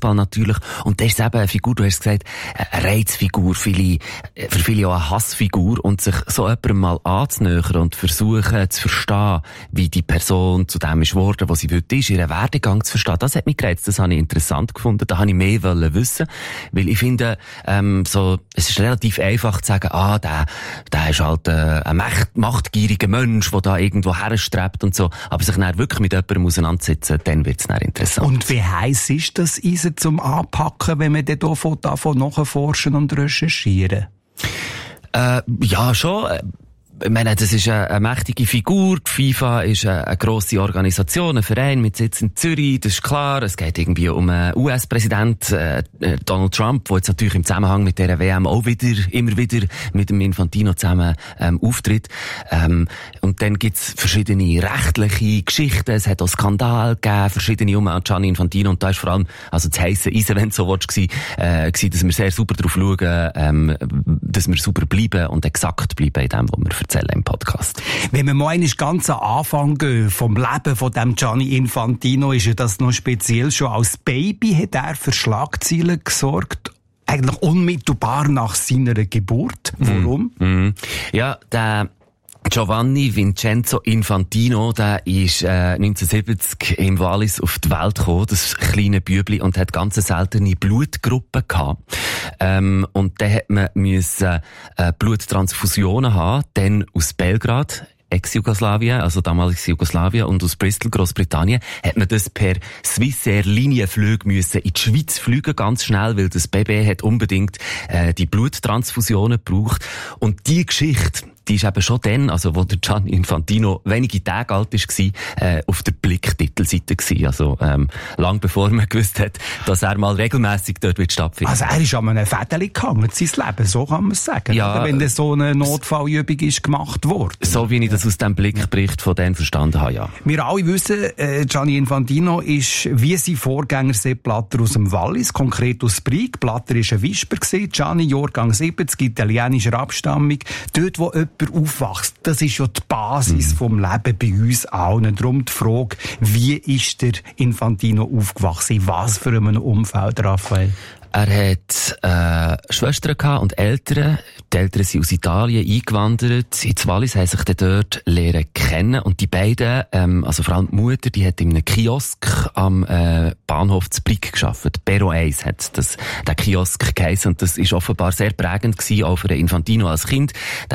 Fußball natürlich. Und das ist eben eine Figur, du hast gesagt, eine Reizfigur, für viele auch eine Hassfigur. Und sich so jemandem mal anzunähern und versuchen zu verstehen, wie die Person zu dem ist geworden, was sie heute ist, ihren Werdegang zu verstehen, das hat mich gereizt, das habe ich interessant gefunden, da habe ich mehr wissen, weil ich finde, es ist relativ einfach zu sagen, der ist halt ein machtgieriger Mensch, der da irgendwo herstrebt und so, aber sich dann wirklich mit jemandem auseinandersetzen, dann wird es dann interessant. Und wie heiss ist das Eisen zum Anpacken, wenn man dann davon nachforschen und recherchieren? Ja, schon. Ich meine, das ist eine mächtige Figur. Die FIFA ist eine grosse Organisation, ein Verein mit Sitz in Zürich. Das ist klar. Es geht irgendwie um einen US-Präsident, Donald Trump, der jetzt natürlich im Zusammenhang mit dieser WM auch immer wieder mit dem Infantino zusammen auftritt. Und dann gibt's verschiedene rechtliche Geschichten. Es hat auch Skandal gegeben, verschiedene um Gianni Infantino. Und da ist vor allem, also das heisse Eisen, wenn du so willst, dass wir sehr sauber darauf schauen, dass wir sauber bleiben und exakt bleiben in dem, was wir erzählen im Podcast. Wenn wir mal einmal ganz am Anfang gehen, vom Leben von dem Gianni Infantino, ist ja das noch speziell. Schon als Baby hat er für Schlagzeilen gesorgt. Eigentlich unmittelbar nach seiner Geburt. Warum? Ja, der Giovanni Vincenzo Infantino, der ist 1970 im Wallis auf die Welt gekommen, das kleine Bübli, und hat ganz seltene Blutgruppen gehabt. Und dann hat man Bluttransfusionen haben, dann aus Belgrad, Ex-Jugoslawien, also damals Jugoslawien, und aus Bristol, Großbritannien, hat man das per Swissair Linienflüge müssen in die Schweiz fliegen, ganz schnell, weil das Baby hat unbedingt die Bluttransfusionen gebraucht. Und die Geschichte, die ist eben schon dann, also wo der Gianni Infantino wenige Tage alt war, auf der Blick-Titelseite gewesen. Also lang bevor man gewusst hat, dass er mal regelmässig dort wird stattfinden. Also er ist an einem Fädeli gehangen, sein Leben, so kann man es sagen. Ja, oder? Wenn das so eine Notfallübung ist gemacht worden. So wie ich das aus dem Blickbericht von denen verstanden habe, ja. Wir alle wissen, Gianni Infantino ist wie sein Vorgänger Sepp Blatter aus dem Wallis, konkret aus Brig. Blatter war ein Wisper gewesen, Gianni Jahrgang 70, italienischer Abstammung. Dort, wo jemand aufwächst, das ist ja die Basis vom Leben bei uns allen. Darum die Frage, wie ist der Infantino aufgewachsen? In was für einem Umfeld, Raphael? Er hat Schwestern gehabt und Eltern. Die Eltern sind aus Italien eingewandert. In Wallis haben sich dann dort lernen kennen. Und die beiden, also vor allem die Mutter, die hat in einem Kiosk am Bahnhof zu Brig gearbeitet. Bero 1 hat der Kiosk geheissen. Und das ist offenbar sehr prägend gewesen, auch für den Infantino als Kind.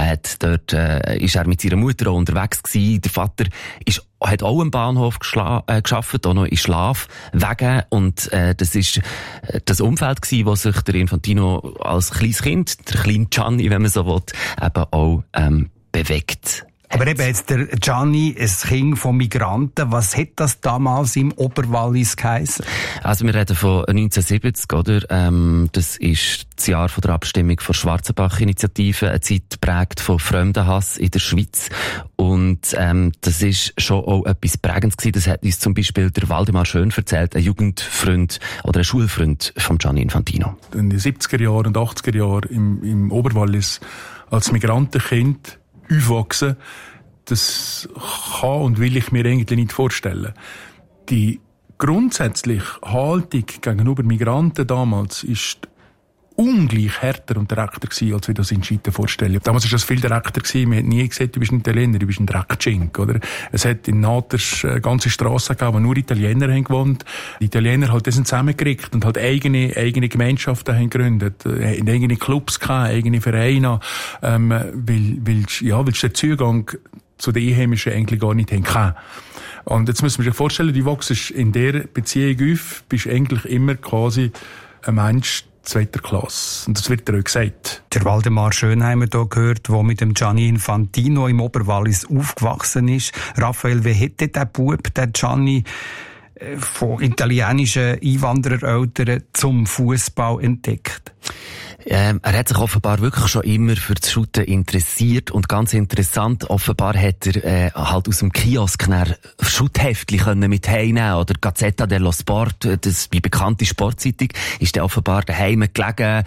Ist er mit seiner Mutter auch unterwegs gewesen. Der Vater hat auch am Bahnhof gearbeitet, auch noch in Schlafwegen. Und das ist das Umfeld gewesen, wo sich der Infantino als kleines Kind, der kleine Gianni, wenn man so will, eben auch bewegt. Aber eben jetzt der Gianni, ein Kind von Migranten, was hat das damals im Oberwallis geheissen? Also wir reden von 1970, oder? Das ist das Jahr von der Abstimmung von Schwarzenbach-Initiative, eine Zeit geprägt von Fremdenhass in der Schweiz. Und das ist schon auch etwas Prägendes gewesen. Das hat uns zum Beispiel der Waldemar Schön erzählt, ein Jugendfreund oder ein Schulfreund von Gianni Infantino. In den 70er Jahren und 80er Jahren im Oberwallis als Migrantenkind aufwachsen, das kann und will ich mir eigentlich nicht vorstellen. Die grundsätzliche Haltung gegenüber Migranten damals ist ungleich härter und direkter gewesen, als wir das in Schweden vorstellen. Damals war das viel direkter gewesen. Man hat nie gesagt, du bist ein Italiener, du bist ein Dreckschink, oder? Es hat in Naters ganze Strassen gegeben, wo nur Italiener haben gewohnt. Die Italiener halt das zusammengekriegt und halt eigene Gemeinschaften haben gegründet, eigene Clubs gehabt, eigene Vereine, weil sie den Zugang zu den Einheimischen eigentlich gar nicht haben. Und jetzt müssen wir sich vorstellen, du wachst in dieser Beziehung auf, bist eigentlich immer quasi ein Mensch zweiter Klasse. Und das wird dir auch gesagt. Der Waldemar Schönheimer hier gehört, der mit dem Gianni Infantino im Oberwallis aufgewachsen ist. Raphael, wie hätte der Bub, der Gianni, von italienischen Einwanderereltern zum Fußball entdeckt? Er hat sich offenbar wirklich schon immer für das Shooten interessiert und ganz interessant, offenbar hat er halt aus dem Kiosk Schuttheftchen mit heimnehmen oder Gazzetta dello Sport, das die bekannte Sportzeitung, ist der offenbar daheim gelegen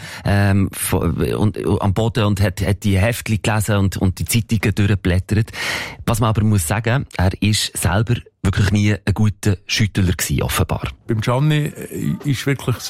und am Boden und hat die Heftchen gelesen und die Zeitungen durchgeblättert. Was man aber muss sagen, er ist selber wirklich nie ein guter Schüttler gewesen, offenbar. Beim Gianni ist wirklich